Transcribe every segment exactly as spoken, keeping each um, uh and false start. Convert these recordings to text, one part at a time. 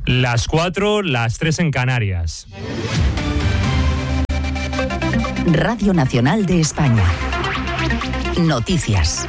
Las cuatro, las tres en Canarias. Radio Nacional de España. Noticias.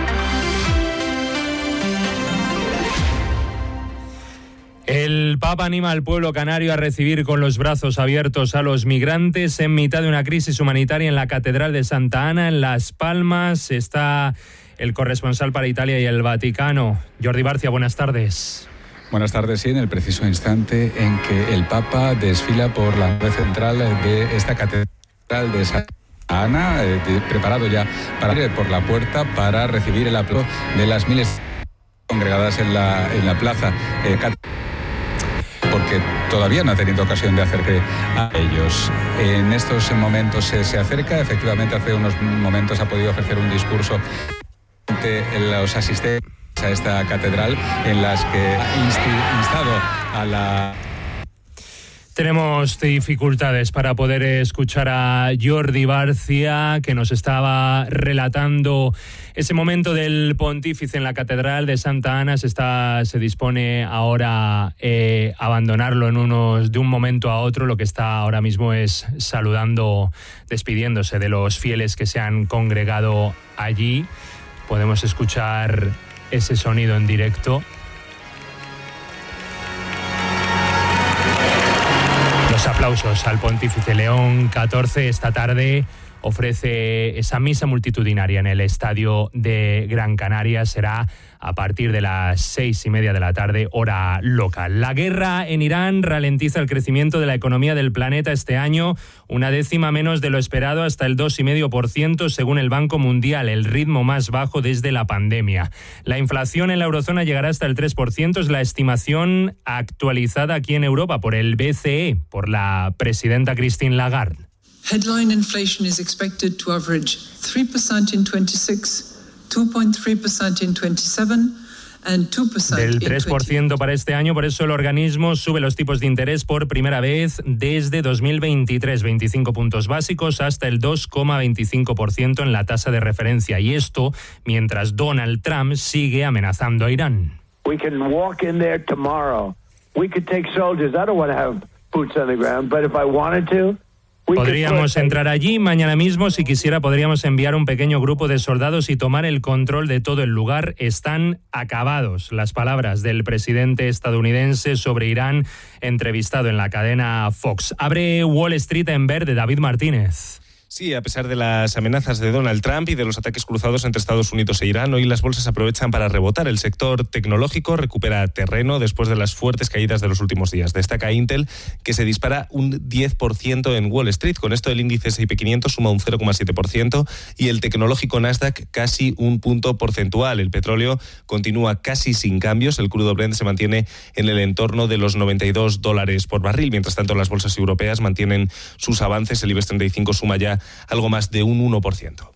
El Papa anima al pueblo canario a recibir con los brazos abiertos a los migrantes en mitad de una crisis humanitaria en la Catedral de Santa Ana, en Las Palmas. Está el corresponsal para Italia y el Vaticano. Jordi Barcia, buenas tardes. Buenas tardes, sí, en el preciso instante en que el Papa desfila por la nave central de esta Catedral de Santa Ana, eh, preparado ya para ir por la puerta para recibir el aplauso de las miles congregadas en la, en la plaza eh, porque todavía no ha tenido ocasión de acercarse a ellos. En estos momentos se, se acerca, efectivamente hace unos momentos ha podido ofrecer un discurso ante los asistentes a esta catedral en las que ha insti- instado a la... Tenemos dificultades para poder escuchar a Jordi Barcia, que nos estaba relatando ese momento del pontífice en la Catedral de Santa Ana. Se, está, se dispone ahora eh, a abandonarlo en unos, de un momento a otro. Lo que está ahora mismo es saludando, despidiéndose de los fieles que se han congregado allí. Podemos escuchar ese sonido en directo. Los aplausos al pontífice. León catorce esta tarde ofrece esa misa multitudinaria en el estadio de Gran Canaria. Será a partir de las seis y media de la tarde, hora local. La guerra en Irán ralentiza el crecimiento de la economía del planeta este año, una décima menos de lo esperado, hasta el dos coma cinco por ciento según el Banco Mundial, el ritmo más bajo desde la pandemia. La inflación en la eurozona llegará hasta el tres por ciento, es la estimación actualizada aquí en Europa por el B C E, por la presidenta Christine Lagarde. Headline inflation is expected to average three percent in twenty-six, two point three percent in twenty-seven and two percent Del tres por ciento para este año, por eso el organismo sube los tipos de interés por primera vez desde dos mil veintitrés, veinticinco puntos básicos hasta el dos coma veinticinco por ciento en la tasa de referencia, y esto mientras Donald Trump sigue amenazando a Irán. We can walk in there tomorrow. We could take soldiers. I don't want to have boots on the ground, but if I wanted to. Podríamos entrar allí mañana mismo. Si quisiera, podríamos enviar un pequeño grupo de soldados y tomar el control de todo el lugar. Están acabados. Las palabras del presidente estadounidense sobre Irán, entrevistado en la cadena Fox. Abre Wall Street en verde, David Martínez. Sí, a pesar de las amenazas de Donald Trump y de los ataques cruzados entre Estados Unidos e Irán, hoy las bolsas aprovechan para rebotar. El sector tecnológico recupera terreno después de las fuertes caídas de los últimos días. Destaca Intel, que se dispara un diez por ciento en Wall Street. Con esto el índice ese y pe quinientos suma un cero coma siete por ciento y el tecnológico Nasdaq casi un punto porcentual. El petróleo continúa casi sin cambios. El crudo Brent se mantiene en el entorno de los noventa y dos dólares por barril. Mientras tanto, las bolsas europeas mantienen sus avances. El IBEX treinta y cinco suma ya algo más de un uno por ciento.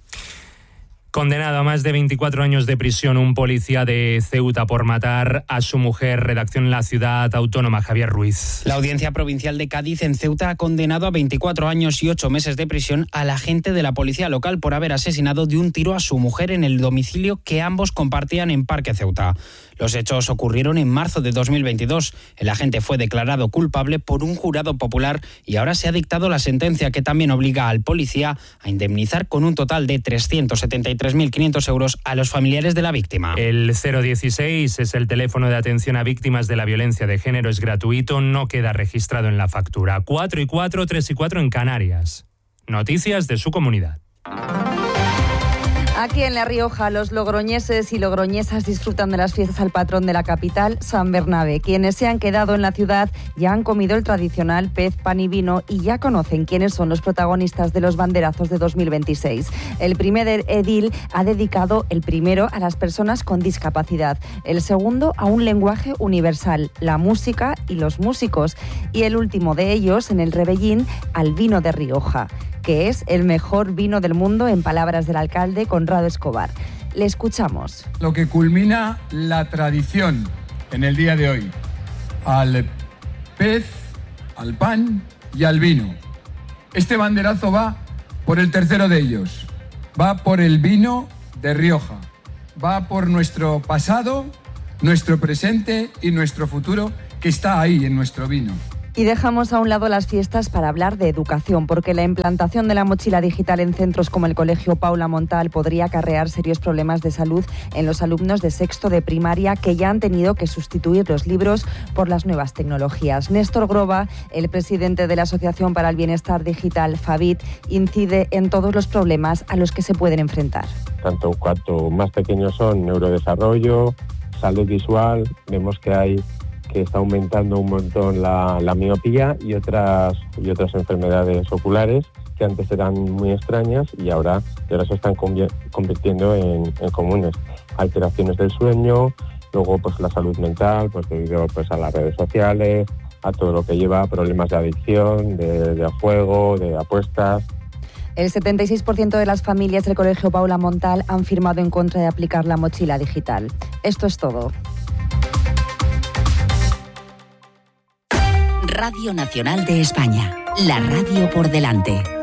Condenado a más de veinticuatro años de prisión un policía de Ceuta por matar a su mujer. Redacción en la ciudad autónoma, Javier Ruiz. La Audiencia Provincial de Cádiz en Ceuta ha condenado a veinticuatro años y ocho meses de prisión al agente de la policía local por haber asesinado de un tiro a su mujer en el domicilio que ambos compartían en Parque Ceuta. Los hechos ocurrieron en marzo de dos mil veintidós. El agente fue declarado culpable por un jurado popular y ahora se ha dictado la sentencia que también obliga al policía a indemnizar con un total de trescientos setenta y tres mil quinientos euros a los familiares de la víctima. El cero dieciséis es el teléfono de atención a víctimas de la violencia de género. Es gratuito, no queda registrado en la factura. cuatro y cuatro, tres y cuatro en Canarias. Noticias de su comunidad. Aquí en La Rioja, los logroñeses y logroñesas disfrutan de las fiestas al patrón de la capital, San Bernabé. Quienes se han quedado en la ciudad ya han comido el tradicional pez, pan y vino y ya conocen quiénes son los protagonistas de los banderazos de dos mil veintiséis. El primer edil ha dedicado el primero a las personas con discapacidad, el segundo a un lenguaje universal, la música y los músicos, y el último de ellos, en el Rebellín, al vino de Rioja, que es el mejor vino del mundo, en palabras del alcalde Conrado Escobar. Le escuchamos. Lo que culmina la tradición en el día de hoy, al pez, al pan y al vino. Este banderazo va por el tercero de ellos, va por el vino de Rioja, va por nuestro pasado nuestro presente y nuestro futuro, que está ahí en nuestro vino. Y dejamos a un lado las fiestas para hablar de educación, porque la implantación de la mochila digital en centros como el Colegio Paula Montal podría acarrear serios problemas de salud en los alumnos de sexto de primaria, que ya han tenido que sustituir los libros por las nuevas tecnologías. Néstor Groba, el presidente de la Asociación para el Bienestar Digital, FABIT, incide en todos los problemas a los que se pueden enfrentar. Tanto cuanto más pequeños son, neurodesarrollo, salud visual, vemos que hay que está aumentando un montón la, la miopía y otras y otras enfermedades oculares que antes eran muy extrañas y ahora, y ahora se están convirtiendo en, en comunes. Alteraciones del sueño, luego pues la salud mental, pues debido pues, a las redes sociales, a todo lo que lleva a problemas de adicción, de, de juego, de apuestas. El setenta y seis por ciento de las familias del Colegio Paula Montal han firmado en contra de aplicar la mochila digital. Esto es todo. Radio Nacional de España, la radio por delante.